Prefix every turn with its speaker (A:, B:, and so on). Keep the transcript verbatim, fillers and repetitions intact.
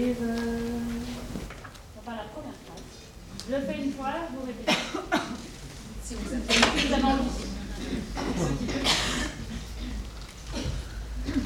A: arrive. Euh... Enfin, la première phrase. Je le fais une fois, vous répétez. Si vous avez, si vous avez envie.